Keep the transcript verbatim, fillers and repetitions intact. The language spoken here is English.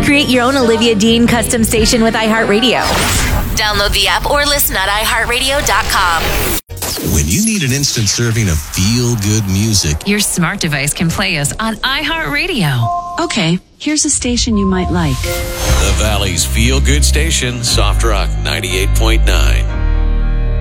Create your own Olivia Dean custom station with iHeartRadio. Download the app or listen at i heart radio dot com. When you need an instant serving of feel-good music, your smart device can play us on iHeartRadio. Okay, here's a station you might like. The Valley's feel-good station, Soft Rock ninety-eight point nine.